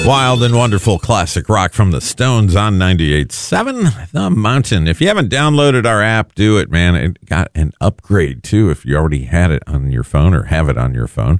Wild and wonderful classic rock from the Stones on 98.7 The Mountain. If you haven't downloaded our app, do it, man. It got an upgrade, too, if you already had it on your phone or have it on your phone.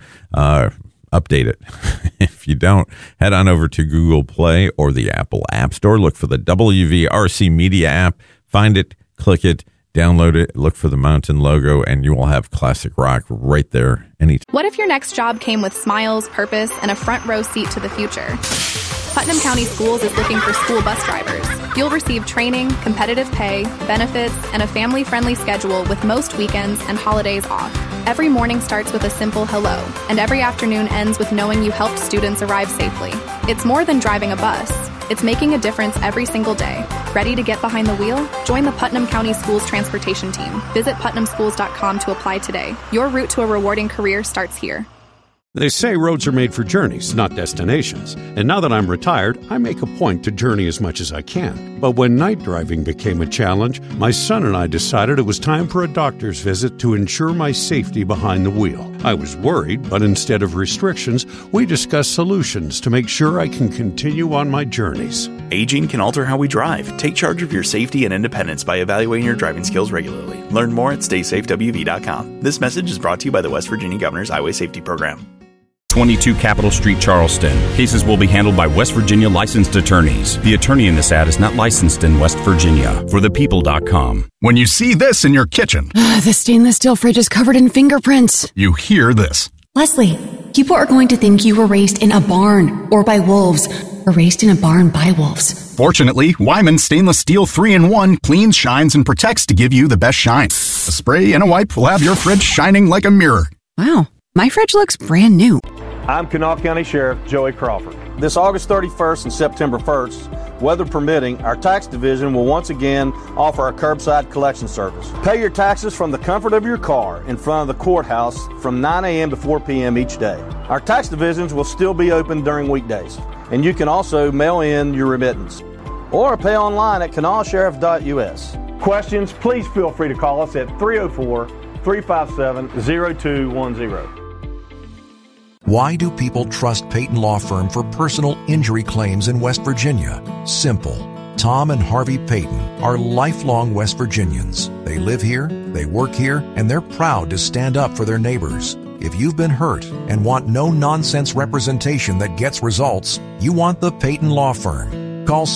Update it. If you don't, head on over to Google Play or the Apple App Store. Look for the WVRC Media app. Find it, click it, download it, look for the Mountain logo, and you will have classic rock right there anytime. What if your next job came with smiles, purpose, and a front row seat to the future? Putnam County Schools is looking for school bus drivers. You'll receive training, competitive pay, benefits, and a family-friendly schedule with most weekends and holidays off. Every morning starts with a simple hello, and every afternoon ends with knowing you helped students arrive safely. It's more than driving a bus. It's making a difference every single day. Ready to get behind the wheel? Join the Putnam County Schools Transportation Team. Visit putnamschools.com to apply today. Your route to a rewarding career starts here. They say roads are made for journeys, not destinations. And now that I'm retired, I make a point to journey as much as I can. But when night driving became a challenge, my son and I decided it was time for a doctor's visit to ensure my safety behind the wheel. I was worried, but instead of restrictions, we discussed solutions to make sure I can continue on my journeys. Aging can alter how we drive. Take charge of your safety and independence by evaluating your driving skills regularly. Learn more at StaySafeWV.com. This message is brought to you by the West Virginia Governor's Highway Safety Program. 22 Capitol Street, Charleston. Cases will be handled by West Virginia licensed attorneys. The attorney in this ad is not licensed in West Virginia. ForThePeople.com. When you see this in your kitchen, the stainless steel fridge is covered in fingerprints. You hear this. Leslie, people are going to think you were raised in a barn or by wolves, or raised in a barn by wolves. Fortunately, Wyman Stainless Steel 3-in-1 cleans, shines, and protects to give you the best shine. A spray and a wipe will have your fridge shining like a mirror. Wow, my fridge looks brand new. I'm Kanawha County Sheriff Joey Crawford. This August 31st and September 1st, weather permitting, our tax division will once again offer a curbside collection service. Pay your taxes from the comfort of your car in front of the courthouse from 9 a.m. to 4 p.m. each day. Our tax divisions will still be open during weekdays, and you can also mail in your remittance or pay online at kanawhasheriff.us. Questions, please feel free to call us at 304-357-0210. Why do people trust Peyton Law Firm for personal injury claims in West Virginia? Simple. Tom and Harvey Peyton are lifelong West Virginians. They live here, they work here, and they're proud to stand up for their neighbors. If you've been hurt and want no-nonsense representation that gets results, you want the Peyton Law Firm. Call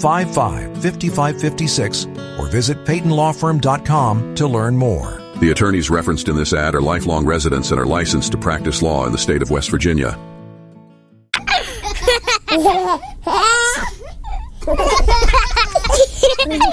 755-5556 or visit PeytonLawFirm.com to learn more. The attorneys referenced in this ad are lifelong residents and are licensed to practice law in the state of West Virginia.